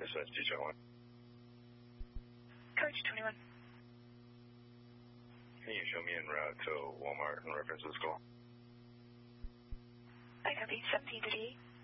Dispatch DJ1. Coach 21. Can you show me en route to Walmart in reference to this call? I copy. 1738.